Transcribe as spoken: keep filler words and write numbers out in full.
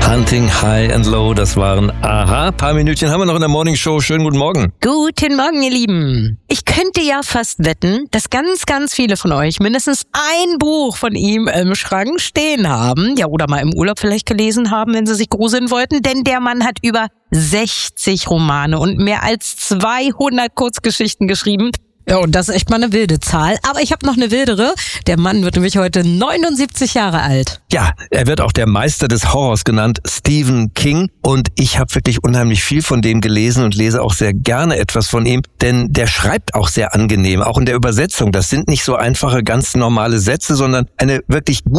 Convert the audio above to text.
Hunting High and Low, das waren Aha. Ein paar Minütchen haben wir noch in der Morning Show. Schönen guten Morgen. Guten Morgen, ihr Lieben. Ich könnte ja fast wetten, dass ganz, ganz viele von euch mindestens ein Buch von ihm im Schrank stehen haben. Ja, oder mal im Urlaub vielleicht gelesen haben, wenn sie sich gruseln wollten. Denn der Mann hat über sechzig Romane und mehr als zweihundert Kurzgeschichten geschrieben. Ja, und das ist echt mal eine wilde Zahl. Aber ich habe noch eine wildere. Der Mann wird nämlich heute neunundsiebzig Jahre alt. Ja, er wird auch der Meister des Horrors genannt, Stephen King. Und ich habe wirklich unheimlich viel von dem gelesen und lese auch sehr gerne etwas von ihm. Denn der schreibt auch sehr angenehm, auch in der Übersetzung. Das sind nicht so einfache, ganz normale Sätze, sondern eine wirklich